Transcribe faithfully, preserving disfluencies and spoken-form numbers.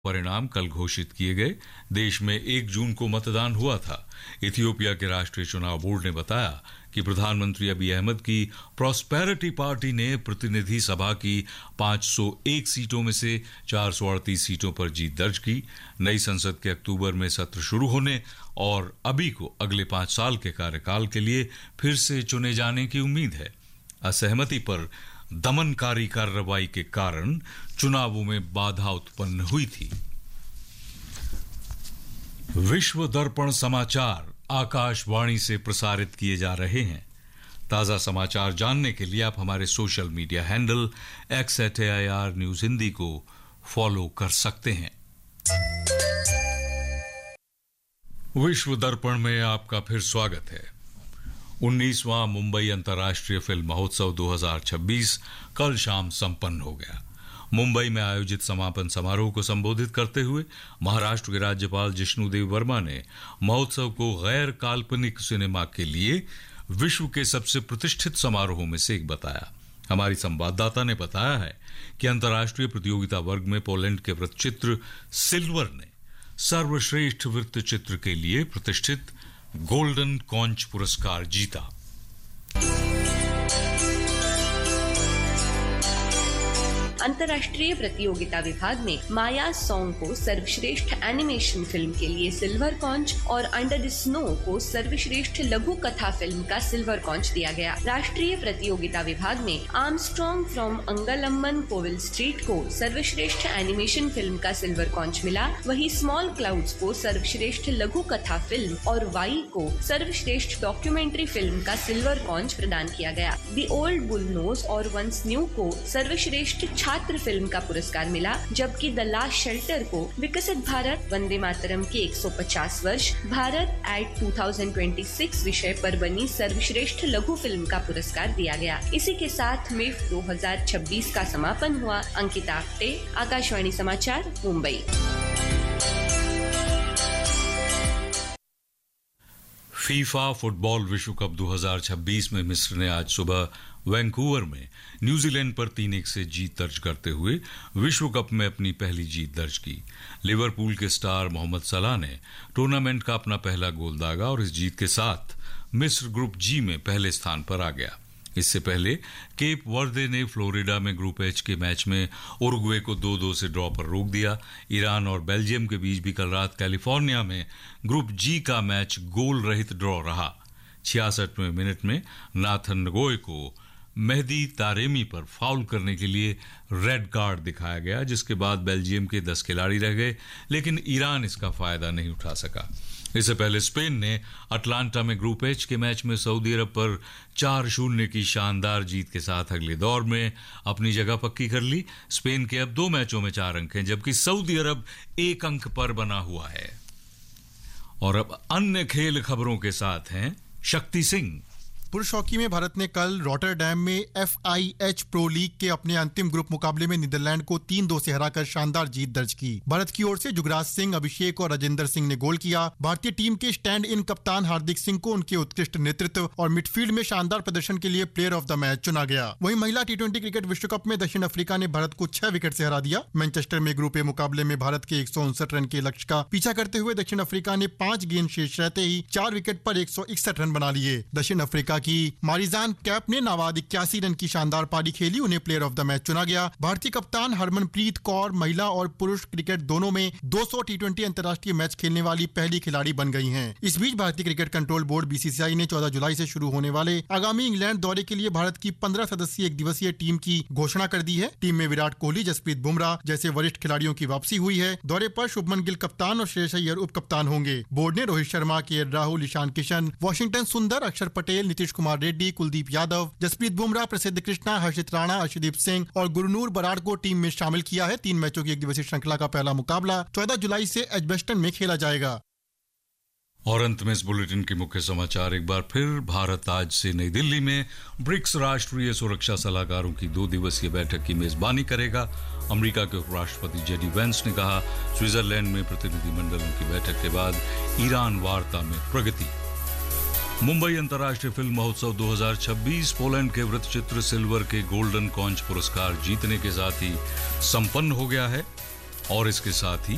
परिणाम कल घोषित किए गए। देश में एक जून को मतदान हुआ था। इथियोपिया के राष्ट्रीय चुनाव बोर्ड ने बताया कि प्रधानमंत्री अबी अहमद की प्रॉस्पेरिटी पार्टी ने प्रतिनिधि सभा की पाँच सौ एक सीटों में से चार सौ अड़तीस सीटों पर जीत दर्ज की। नई संसद के अक्टूबर में सत्र शुरू होने और अबी को अगले पांच साल के कार्यकाल के लिए फिर से चुने जाने की उम्मीद है। असहमति पर दमनकारी कार्रवाई के कारण चुनावों में बाधा उत्पन्न हुई थी। विश्व दर्पण समाचार आकाशवाणी से प्रसारित किए जा रहे हैं। ताजा समाचार जानने के लिए आप हमारे social media handle x eight A I R news Hindi को फॉलो कर सकते हैं। विश्व दर्पण में आपका फिर स्वागत है। उन्नीसवां मुंबई अंतर्राष्ट्रीय फिल्म महोत्सव दो हज़ार छब्बीस कल शाम संपन्न हो गया। मुंबई में आयोजित समापन समारोह को संबोधित करते हुए महाराष्ट्र के राज्यपाल जिष्णुदेव वर्मा ने महोत्सव को गैर काल्पनिक सिनेमा के लिए विश्व के सबसे प्रतिष्ठित समारोहों में से एक बताया। हमारी संवाददाता ने बताया है कि अंतर्राष्ट्रीय प्रतियोगिता वर्ग में पोलैंड के वृत्तचित्र सिल्वर ने सर्वश्रेष्ठ वृत्तचित्र के लिए प्रतिष्ठित गोल्डन कॉन्च पुरस्कार जीता। अंतर्राष्ट्रीय प्रतियोगिता विभाग ने माया सॉन्ग को सर्वश्रेष्ठ एनिमेशन फिल्म के लिए सिल्वर कॉन्च और अंडर द स्नो को सर्वश्रेष्ठ लघु कथा फिल्म का सिल्वर कॉन्च दिया गया। राष्ट्रीय प्रतियोगिता विभाग ने आर्मस्ट्रॉन्ग फ्रॉम अंगलम्मन कोविल स्ट्रीट को सर्वश्रेष्ठ एनिमेशन फिल्म का सिल्वर कॉन्च मिला। वहीं स्मॉल क्लाउड्स को सर्वश्रेष्ठ लघु कथा फिल्म और वाई को सर्वश्रेष्ठ डॉक्यूमेंट्री फिल्म का सिल्वर कॉन्च प्रदान किया गया। द ओल्ड बुल नोज और वंस न्यू को सर्वश्रेष्ठ छात्र फिल्म का पुरस्कार मिला, जबकि द लास्ट शेल्टर को विकसित भारत वंदे मातरम के एक सौ पचास वर्ष भारत एट दो हज़ार छब्बीस विषय पर बनी सर्वश्रेष्ठ लघु फिल्म का पुरस्कार दिया गया। इसी के साथ मिफ दो हज़ार छब्बीस का समापन हुआ। अंकिता आप्टे, आकाशवाणी समाचार, मुंबई। फीफा फुटबॉल विश्व कप दो हज़ार छब्बीस में मिस्र ने आज सुबह वैंकूवर में न्यूजीलैंड पर तीन एक से जीत दर्ज करते हुए विश्व कप में अपनी पहली जीत दर्ज की। लिवरपूल के स्टार मोहम्मद सलाह ने टूर्नामेंट का अपना पहला गोल दागा और इस जीत के साथ मिस्र ग्रुप जी में पहले स्थान पर आ गया। इससे पहले केप वर्दे ने फ्लोरिडा में ग्रुप एच के मैच में उरुग्वे को दो दो से ड्रॉ पर रोक दिया। ईरान और बेल्जियम के बीच भी कल रात कैलिफोर्निया में ग्रुप जी का मैच गोल रहित ड्रॉ रहा। छियासठवें मिनट में नाथन नगोय को मेहदी तारेमी पर फाउल करने के लिए रेड कार्ड दिखाया गया, जिसके बाद बेल्जियम के दस खिलाड़ी रह गए, लेकिन ईरान इसका फायदा नहीं उठा सका। इससे पहले स्पेन ने अटलांटा में ग्रुप एच के मैच में सऊदी अरब पर चार शून्य की शानदार जीत के साथ अगले दौर में अपनी जगह पक्की कर ली। स्पेन के अब दो मैचों में चार अंक हैं, जबकि सऊदी अरब एक अंक पर बना हुआ है। और अब अन्य खेल खबरों के साथ हैं शक्ति सिंह। पुरुष हॉकी में भारत ने कल रॉटरडैम में F I H pro league के अपने अंतिम ग्रुप मुकाबले में नीदरलैंड को तीन दो से हराकर शानदार जीत दर्ज की। भारत की ओर से जुगराज सिंह, अभिषेक और राजेंद्र सिंह ने गोल किया। भारतीय टीम के स्टैंड इन कप्तान हार्दिक सिंह को उनके उत्कृष्ट नेतृत्व और मिडफील्ड में शानदार प्रदर्शन के लिए प्लेयर ऑफ द मैच चुना गया। वहीं महिला टी ट्वेंटी क्रिकेट विश्व कप में दक्षिण अफ्रीका ने भारत को छह विकेट से हरा दिया। मैनचेस्टर में ग्रुप ए मुकाबले में भारत के एक सौ उनसठ रन के लक्ष्य का पीछा करते हुए दक्षिण अफ्रीका ने पांच गेंद शेष रहते ही चार विकेट पर एक सौ इकसठ रन बना लिए। दक्षिण अफ्रीका की मारिजा कैप ने नाबाद इक्यासी रन की शानदार पारी खेली, उन्हें प्लेयर ऑफ द मैच चुना गया। भारतीय कप्तान हरमनप्रीत कौर महिला और पुरुष क्रिकेट दोनों में दो सौ टी ट्वेंटी अंतर्राष्ट्रीय मैच खेलने वाली पहली खिलाड़ी बन गई हैं। इस बीच भारतीय cricket control board B C सी आई ने चौदह जुलाई से शुरू होने वाले आगामी इंग्लैंड दौरे के लिए भारत की पंद्रह सदस्यीय एक दिवसीय टीम की घोषणा कर दी है। टीम में विराट कोहली, जसप्रीत बुमराह जैसे वरिष्ठ खिलाड़ियों की वापसी हुई है। दौरे पर शुभमन गिल कप्तान और श्रेयस अय्यर उप कप्तान होंगे। बोर्ड ने रोहित शर्मा, के एल राहुल, ईशान किशन, वॉशिंगटन सुंदर, अक्षर पटेल, नीतीश कुमार रेड्डी, कुलदीप यादव, जसप्रीत बुमराह, प्रसिद्ध कृष्णा, हर्षित राणा, अर्शदीप सिंह और गुरनूर बराड़ को टीम में शामिल किया है। तीन मैचों की एक दिवसीय श्रृंखला का पहला मुकाबला चौदह जुलाई से एजबेस्टन में खेला जाएगा। और अंत में इस बुलेटिन के मुख्य समाचार एक बार फिर। भारत आज से नई दिल्ली में ब्रिक्स राष्ट्रीय सुरक्षा सलाहकारों की दो दिवसीय बैठक की मेजबानी करेगा। अमेरिका के उपराष्ट्रपति जेडी वेंस ने कहा, स्विट्जरलैंड में प्रतिनिधिमंडलों की बैठक के बाद ईरान वार्ता में प्रगति। मुंबई अंतर्राष्ट्रीय फिल्म महोत्सव दो हज़ार छब्बीस पोलैंड के वृत्तचित्र सिल्वर के गोल्डन कॉन्च पुरस्कार जीतने के साथ ही संपन्न हो गया है। और इसके साथ ही